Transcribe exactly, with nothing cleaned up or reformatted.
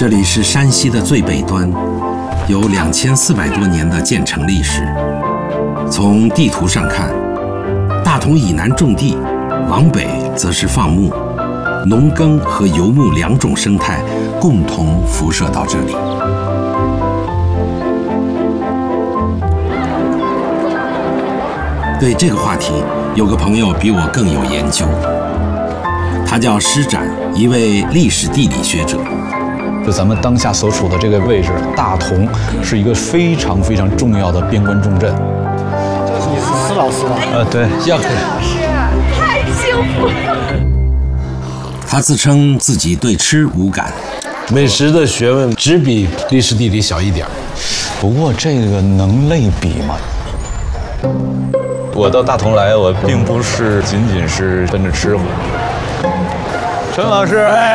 这里是山西的最北端，有两千四百多年的建城历史。从地图上看，大同以南种地，往北则是放牧，农耕和游牧两种生态共同辐射到这里。对这个话题，有个朋友比我更有研究，他叫施展，一位历史地理学者。 就咱们当下所处的这个位置，大同是一个非常非常重要的边关重镇。 你是施老师吧？ 呃，对，要老师太幸福了。 他自称自己对吃无感， 美食的学问只比历史地理小一点。 不过这个能类比吗？ 我到大同来，我并不是仅仅是奔着吃。陈老师，哎。